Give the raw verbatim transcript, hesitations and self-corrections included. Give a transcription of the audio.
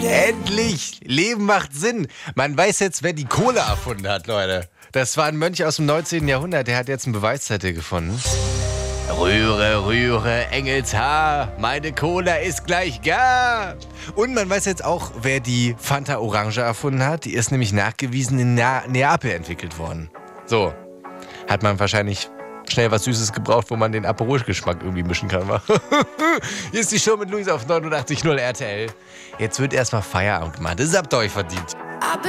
Endlich! Leben macht Sinn. Man weiß jetzt, wer die Cola erfunden hat, Leute. Das war ein Mönch aus dem neunzehnten. Jahrhundert. Der hat jetzt einen Beweiszettel gefunden. Rühre, rühre, Engelshaar, meine Cola ist gleich gar. Und man weiß jetzt auch, wer die Fanta Orange erfunden hat. Die ist nämlich nachgewiesen in Na- Neapel entwickelt worden. So, hat man wahrscheinlich schnell was Süßes gebraucht, wo man den Aperol-Geschmack irgendwie mischen kann. Wa? Hier ist die Show mit Luis auf neunundachtzig Komma null R T L. Jetzt wird erstmal Feierabend gemacht. Das habt ihr euch verdient.